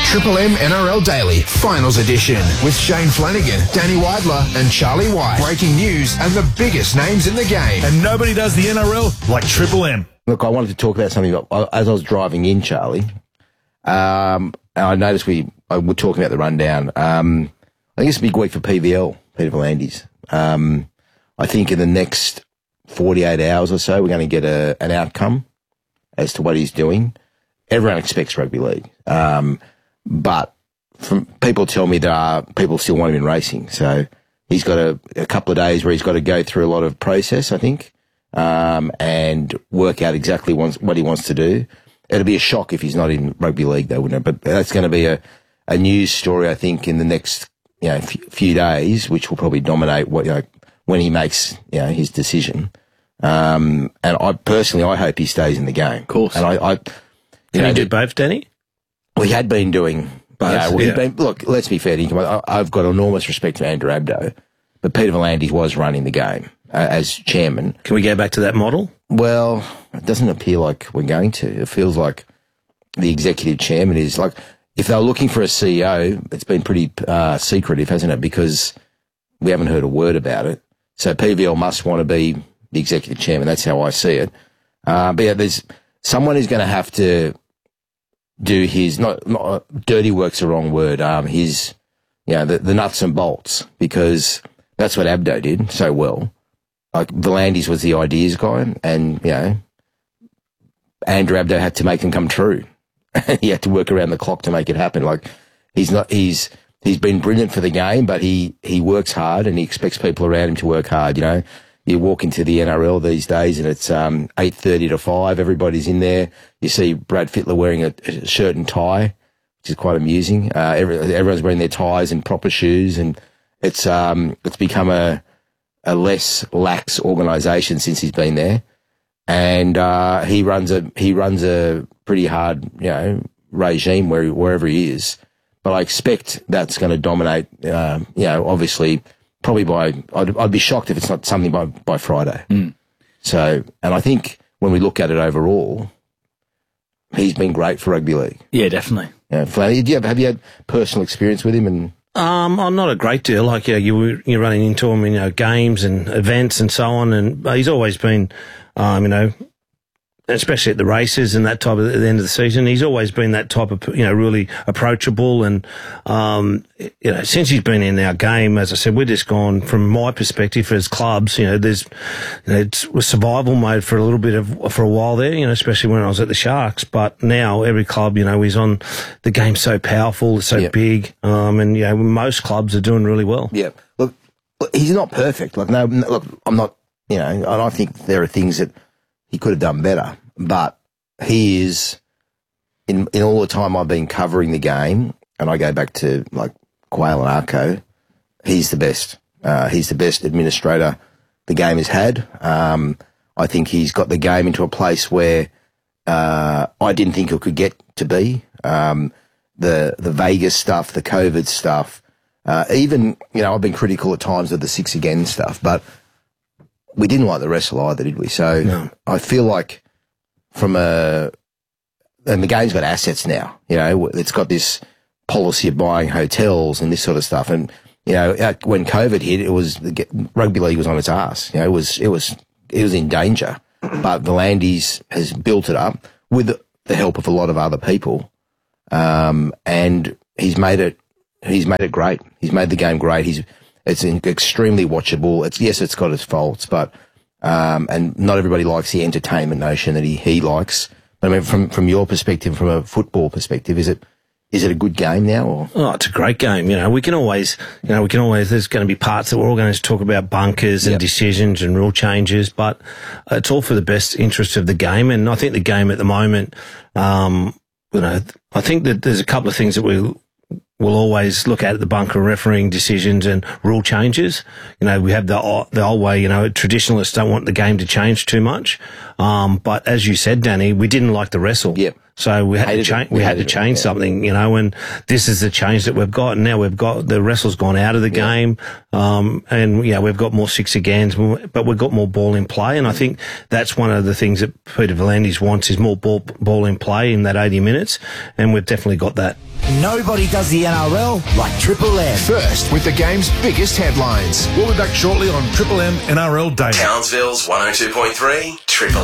Triple M NRL Daily, Finals Edition, with Shane Flanagan, Danny Weidler and Charlie White. Breaking news and the biggest names in the game. And nobody does the NRL like Triple M. Look, I wanted to talk about something as I was driving in, Charlie. And I noticed we were talking about the rundown. I think it's a big week for PVL, Peter V'landys. I think in the next 48 hours or so, we're going to get an outcome as to what he's doing. Everyone expects rugby league. But from people tell me there are people still want him in racing. So he's got a couple of days where he's got to go through a lot of process, I think, and work out exactly what he wants to do. It'll be a shock if he's not in rugby league, though, wouldn't it? But that's going to be a news story, I think, in the next few days, which will probably dominate when he makes his decision. And I personally, I hope he stays in the game. Of course. And Can you do both, Danny? We had been doing both. Look, let's be fair to him. I've got enormous respect for Andrew Abdo, but Peter V'landys was running the game as chairman. Can we go back to that model? Well, it doesn't appear like we're going to. It feels like the executive chairman is like, if they were looking for a CEO, it's been pretty secretive, hasn't it? Because we haven't heard a word about it. So PVL must want to be the executive chairman. That's how I see it. But yeah, there's someone who's going to have to do his, not dirty work's the wrong word, his, the nuts and bolts, because that's what Abdo did so well. Like, V'landys was the ideas guy, and, Andrew Abdo had to make them come true. He had to work around the clock to make it happen. Like, he's been brilliant for the game, but he works hard and he expects people around him to work hard, You walk into the NRL these days and it's 8:30 to 5. Everybody's in there. You see Brad Fittler wearing a shirt and tie, which is quite amusing. Everyone's wearing their ties and proper shoes, and it's become a less lax organisation since he's been there. And he runs a pretty hard regime wherever he is. But I expect that's going to dominate. Obviously. Probably I'd be shocked if it's not something by Friday. So, and I think when we look at it overall, he's been great for rugby league. Yeah, definitely. Flannery, have you had personal experience with him? And I'm not a great deal. Like, you're running into him in, games and events and so on. And he's always been, especially at the races and that type of, at the end of the season, he's always been that type of, really approachable. And, since he's been in our game, as I said, we're just gone, from my perspective as clubs, there's, it's survival mode for a little bit for a while there, especially when I was at the Sharks. But now every club, is on, the game's so powerful, it's so big. And, most clubs are doing really well. Yeah. Look, he's not perfect. Like, no, look, I'm not, and I think there are things that he could have done better, but he is, in all the time I've been covering the game, and I go back to like Quayle and Arco, he's the best. He's the best administrator the game has had. I think he's got the game into a place where I didn't think it could get to be. The Vegas stuff, the COVID stuff, even, I've been critical at times of the 6 again stuff, but we didn't like the wrestle either, did we? So no. I feel like and the game's got assets now, it's got this policy of buying hotels and this sort of stuff. And, when COVID hit, rugby league was on its ass. It was in danger, but V'landys has built it up with the help of a lot of other people. And he's made it great. He's made the game great. It's extremely watchable. It's got its faults, but and not everybody likes the entertainment notion that he likes. But I mean, from your perspective, from a football perspective, is it a good game now? Or? Oh, it's a great game. We can always, there's going to be parts that we're all going to talk about, bunkers and decisions and rule changes, but it's all for the best interest of the game. And I think the game at the moment, I think that there's a couple of things that we'll always look at the bunker refereeing decisions and rule changes. We have the old way, traditionalists don't want the game to change too much. But as you said, Danny, we didn't like the wrestle. Yep. So we had to change something, and this is the change that we've got. And now we've got the wrestle's gone out of the game. And we've got more 6 agains, but we've got more ball in play. And I think that's one of the things that Peter V'landys wants is more ball in play in that 80 minutes. And we've definitely got that. Nobody does the NRL like Triple M. First, with the game's biggest headlines. We'll be back shortly on Triple M NRL Day. Townsville's 102.3 Triple